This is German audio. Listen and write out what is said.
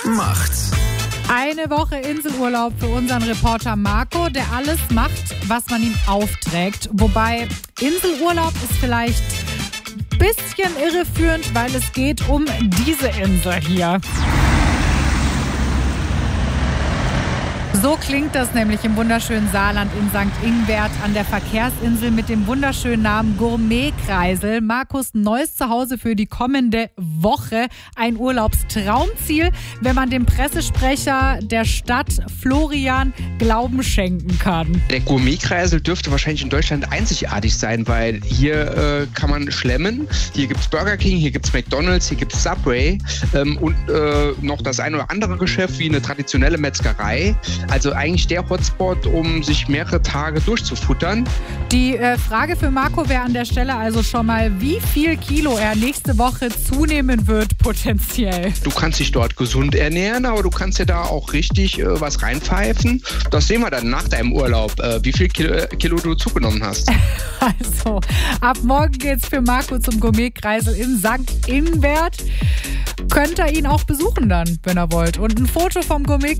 macht's. Eine Woche Inselurlaub für unseren Reporter Marco, der alles macht, was man ihm aufträgt. Wobei Inselurlaub ist vielleicht ein bisschen irreführend, weil es geht um diese Insel hier. So klingt das nämlich im wunderschönen Saarland in St. Ingbert an der Verkehrsinsel mit dem wunderschönen Namen Gourmet-Kreisel. Markus neues Zuhause für die kommende Woche. Ein Urlaubstraumziel, wenn man dem Pressesprecher der Stadt Florian Glauben schenken kann. Der Gourmet-Kreisel dürfte wahrscheinlich in Deutschland einzigartig sein, weil hier kann man schlemmen. Hier gibt's Burger King, hier gibt's McDonald's, hier gibt's Subway und noch das ein oder andere Geschäft wie eine traditionelle Metzgerei. Also eigentlich der Hotspot, um sich mehrere Tage durchzufuttern. Die Frage für Marco wäre an der Stelle also schon mal, wie viel Kilo er nächste Woche zunehmen wird potenziell. Du kannst dich dort gesund ernähren, aber du kannst ja da auch richtig was reinpfeifen. Das sehen wir dann nach deinem Urlaub, wie viel Kilo du zugenommen hast. Also, ab morgen geht's für Marco zum Gourmet-Kreisel in St. Ingbert. Könnt ihr ihn auch besuchen dann, wenn ihr wollt. Und ein Foto vom Gourmet